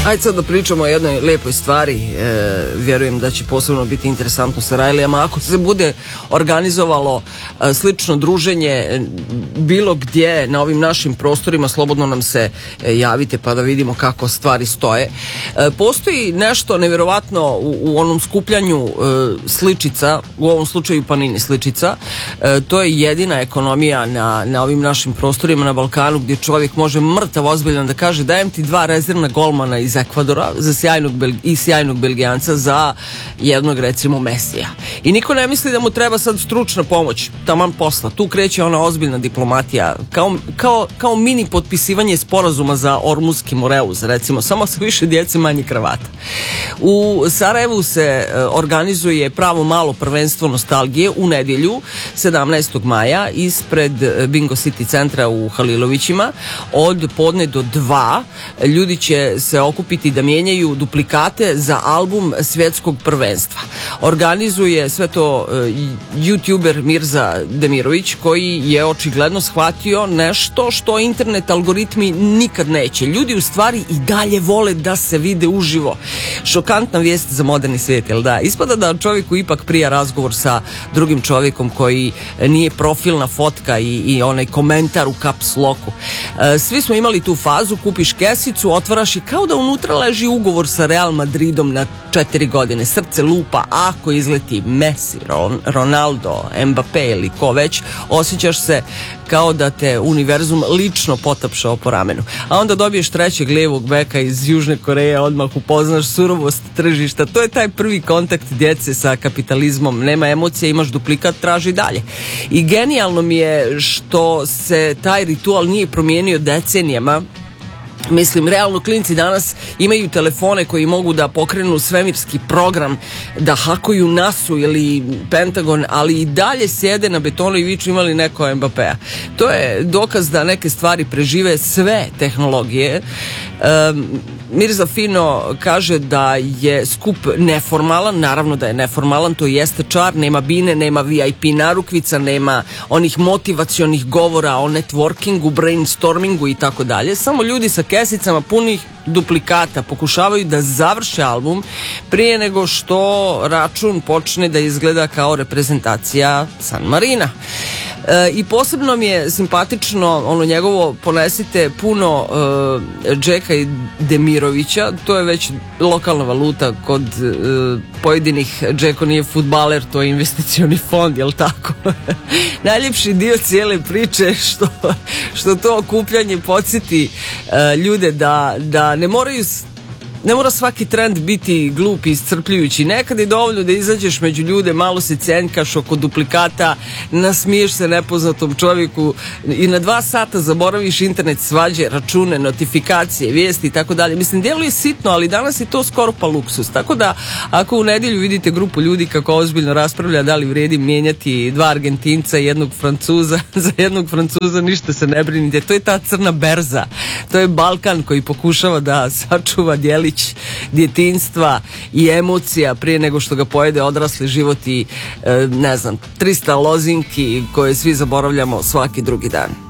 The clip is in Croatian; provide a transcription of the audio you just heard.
Ajde sad da pričamo o jednoj lepoj stvari. Vjerujem da će posebno biti interesantno sa Rajlijama. Ako se bude organizovalo slično druženje bilo gdje na ovim našim prostorima, slobodno nam se javite pa da vidimo kako stvari stoje. Postoji nešto nevjerovatno u onom skupljanju sličica, u ovom slučaju Panini sličica. To je jedina ekonomija na ovim našim prostorima na Balkanu gdje čovjek može mrtav ozbiljan da kaže dajem ti 2 rezervna golmana iz Ekvadora za sjajnog Belgijanca za jednog recimo Mesija. I niko ne misli da mu treba sad stručna pomoć, taman posla. Tu kreće ona ozbiljna diplomatija, kao mini potpisivanje sporazuma za Ormuski Moreuz, recimo, samo sa više djece manje kravata. U Sarajevu se organizuje pravo malo prvenstvo nostalgije u nedjelju 17. maja ispred Bingo City centra u Halilovićima od podne do 2. Ljudi će se okupiti da mijenjaju duplikate za album svjetskog prvenstva. Organizuje sve to youtuber Mirza Demirović koji je očigledno shvatio nešto što internet algoritmi nikad neće. Ljudi u stvari i dalje vole da se vide uživo. Šokantna vijest za moderni svijet, jel da? Ispada da čovjeku ipak prija razgovor sa drugim čovjekom koji nije profilna fotka i onaj komentar u caps locku. Svi smo imali tu fazu, kupiš kesicu, otvaraš i kao da unutra leži ugovor sa Real Madridom na 4 godine. Srce lupa, ako izleti Messi, Ronaldo, Mbappé ili ko već, osjećaš se kao da te univerzum lično potapšao po ramenu. A onda dobiješ trećeg lijevog beka iz Južne Koreje, odmah upoznaš surovost tržišta. To je taj prvi kontakt djece sa kapitalizmom. Nema emocije, imaš duplikat, traži dalje. I genijalno mi je što se taj ritual nije promijenio decenijama. Mislim, realno klinci danas imaju telefone koji mogu da pokrenu svemirski program, da hakuju NASA ili Pentagon, ali i dalje sjede na betonu i viču imali neko Mbappéa. To je dokaz da neke stvari prežive sve tehnologije. Mirza fino kaže da je skup neformalan, naravno da je neformalan, to jeste čar, nema bine, nema VIP narukvica, nema onih motivacionih govora o networkingu, brainstormingu i tako dalje. Samo ljudi sa kesicama punih duplikata pokušavaju da završe album prije nego što račun počne da izgleda kao reprezentacija San Marina. I posebno mi je simpatično ono njegovo ponesite puno Džeka i Demirovića, to je već lokalna valuta kod pojedinih. Džeko nije fudbaler, to je investicioni fond, jel tako? Najljepši dio cijele priče što to okupljanje podsjeti ljude da ne mora svaki trend biti glup i iscrpljujući. Nekad je dovoljno da izađeš među ljude, malo se cenkaš oko duplikata, nasmiješ se nepoznatom čovjeku i na 2 sata zaboraviš internet svađe, račune, notifikacije, vijesti i tako dalje. Mislim, djeluje sitno, ali danas je to skoro pa luksus. Tako da, ako u nedjelju vidite grupu ljudi kako ozbiljno raspravlja da li vrijedi mijenjati 2 Argentinca i 1 Francuza, za 1 Francuza ništa se ne brinite. To je ta crna berza. To je Balkan koji pokušava da sačuva djelić djetinjstva i emocija prije nego što ga pojede odrasli život i 300 lozinki koje svi zaboravljamo svaki drugi dan.